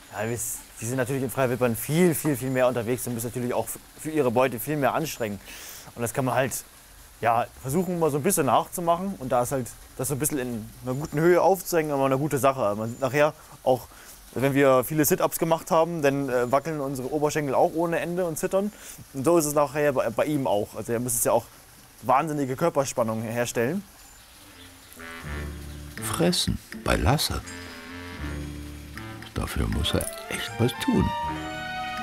Ja, die sind natürlich in freier Wildbahn viel, viel, viel mehr unterwegs und müssen natürlich auch für ihre Beute viel mehr anstrengen. Und das kann man halt ja, versuchen, mal so ein bisschen nachzumachen. Und da ist halt das so ein bisschen in einer guten Höhe aufzuhängen, aber eine gute Sache. Man sieht nachher auch, wenn wir viele Sit-Ups gemacht haben, dann wackeln unsere Oberschenkel auch ohne Ende und zittern. Und so ist es nachher bei ihm auch. Also er muss es ja auch wahnsinnige Körperspannung herstellen. Fressen bei Lasse. Dafür muss er echt was tun.